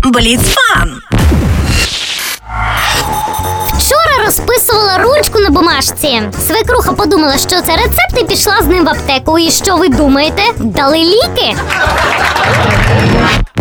Бліцфан! Вчора розписувала ручку на бумажці. Свекруха подумала, що це рецепт, і пішла з ним в аптеку. І що ви думаєте? Дали ліки?